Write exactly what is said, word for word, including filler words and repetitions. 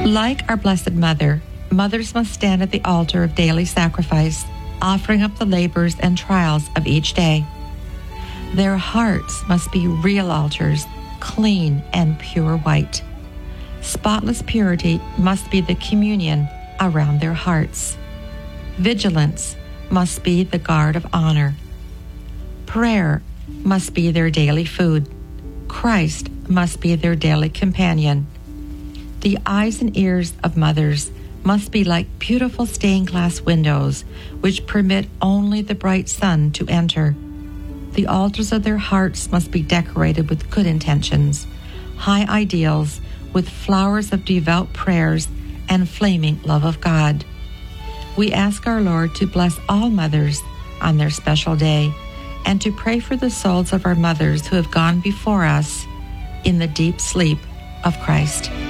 Like our Blessed Mother, mothers must stand at the altar of daily sacrifice, offering up the labors and trials of each day. Their hearts must be real altars, clean and pure white. Spotless purity must be the communion around their hearts. Vigilance must be the guard of honor. Prayer must be their daily food. Christ must be their daily companion. The eyes and ears of mothers must be like beautiful stained glass windows, which permit only the bright sun to enter. The altars of their hearts must be decorated with good intentions, high ideals, with flowers of devout prayers and flaming love of God. We ask our Lord to bless all mothers on their special day, and to pray for the souls of our mothers who have gone before us in the deep sleep of Christ.